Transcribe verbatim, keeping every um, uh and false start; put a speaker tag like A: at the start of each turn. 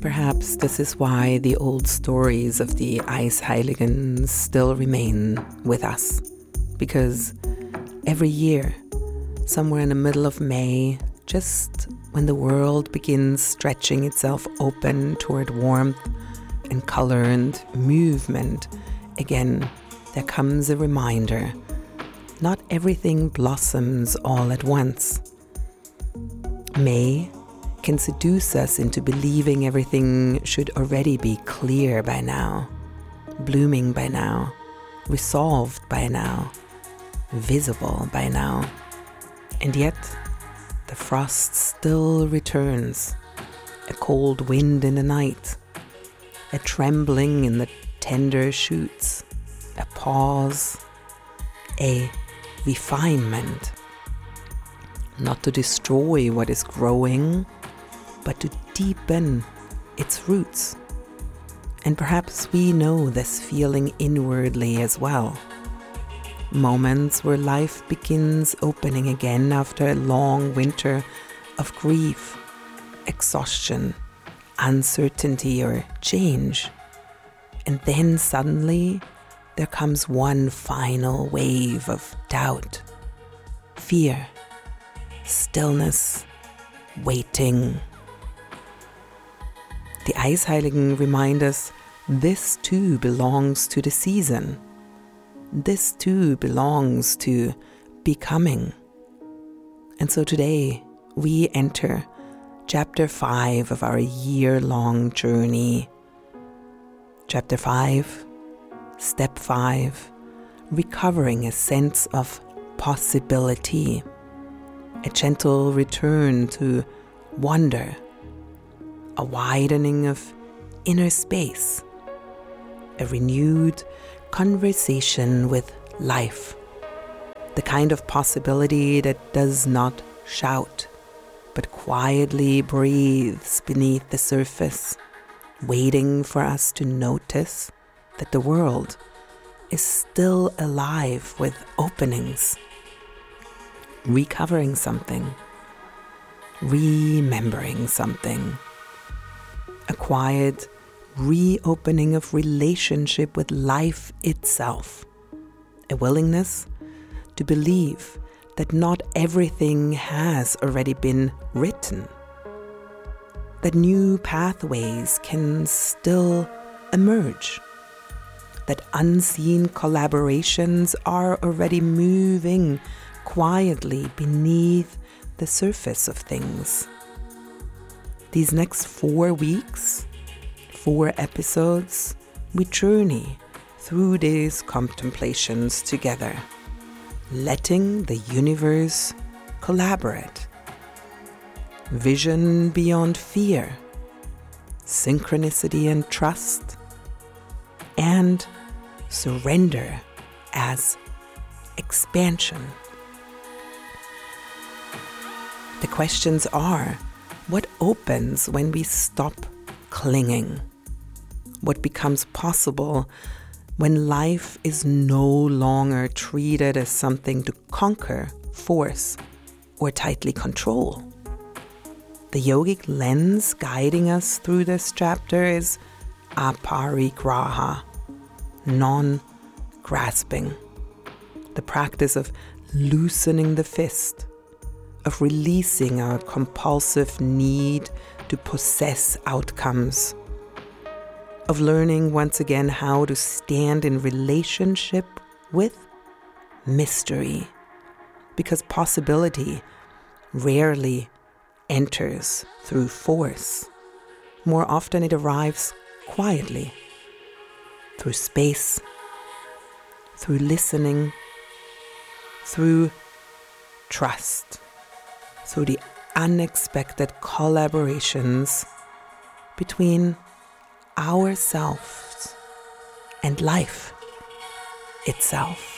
A: perhaps this is why the old stories of the Eisheiligen still remain with us. Because every year, somewhere in the middle of May, just when the world begins stretching itself open toward warmth and color and movement, again, there comes a reminder. Not everything blossoms all at once. May can seduce us into believing everything should already be clear by now, blooming by now, resolved by now, visible by now. And yet, the frost still returns, a cold wind in the night, a trembling in the tender shoots, a pause, a refinement. Not to destroy what is growing, but to deepen its roots. And perhaps we know this feeling inwardly as well. Moments where life begins opening again after a long winter of grief, exhaustion, uncertainty, or change. And then suddenly there comes one final wave of doubt, fear, stillness, waiting. The Eisheiligen remind us this too belongs to the season. This too belongs to becoming. And so today we enter chapter five of our year-long journey. Chapter five, step five, recovering a sense of possibility, a gentle return to wonder, a widening of inner space, a renewed conversation with life, the kind of possibility that does not shout, but quietly breathes beneath the surface, waiting for us to notice that the world is still alive with openings, recovering something, remembering something. A quiet reopening of relationship with life itself. A willingness to believe that not everything has already been written. That new pathways can still emerge. That unseen collaborations are already moving quietly beneath the surface of things. These next four weeks, four episodes, we journey through these contemplations together, letting the universe collaborate. Vision beyond fear, synchronicity and trust, and surrender as expansion. The questions are, what opens when we stop clinging? What becomes possible when life is no longer treated as something to conquer, force, or tightly control? The yogic lens guiding us through this chapter is aparigraha, non-grasping, the practice of loosening the fist, of releasing our compulsive need to possess outcomes, of learning once again how to stand in relationship with mystery, because possibility rarely enters through force. More often it arrives quietly, through space, through listening, through trust, through the unexpected collaborations between ourselves and life itself.